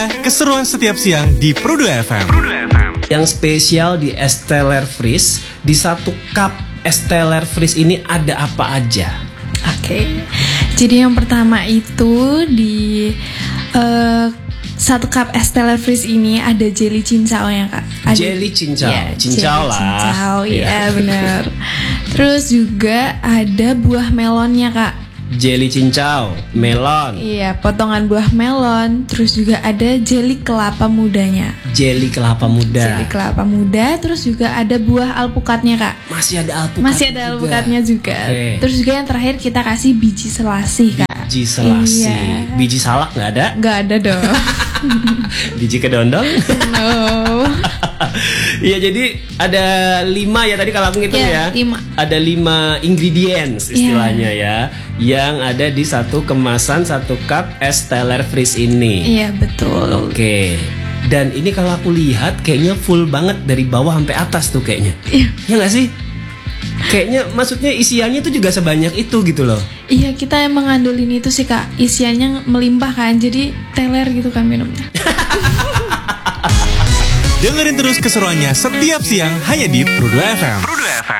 dia keseruan setiap siang di Prudu FM. Yang spesial di Esteller Freeze, di satu cup Esteller Freeze ini ada apa aja? Oke. Jadi yang pertama itu di satu cup Esteller Freeze ini ada jelly cincau ya kak. Jelly cincau, ya, cincau jelly lah. Cincau, iya benar. Terus juga ada buah melonnya kak. Jelly cincau, melon. Iya, potongan buah melon. Terus juga ada jelly kelapa mudanya. Jelly kelapa muda. Jelly kelapa muda. Terus juga ada buah alpukatnya kak. Masih ada alpukat. Masih ada alpukatnya juga. Okay. Terus juga yang terakhir kita kasih biji selasih kak. Biji selasih. Iya. Biji salak nggak ada? Nggak ada dong. Biji kedondong? No. Iya, jadi ada 5 ya tadi kalau aku ngitung ya. 5. Ada 5 ingredients istilahnya ya, yang ada di satu kemasan satu cup Esteller Freeze ini. Iya betul. Oke. Dan ini kalau aku lihat kayaknya full banget dari bawah sampai atas tuh kayaknya. Iya. Ya nggak sih? Kayaknya maksudnya isiannya itu juga sebanyak itu gitu loh. Iya, kita emang ngandelin itu sih kak. Isiannya melimpah kan, jadi teler gitu kan minumnya. Dengerin terus keseruannya setiap siang hanya di Prudu FM.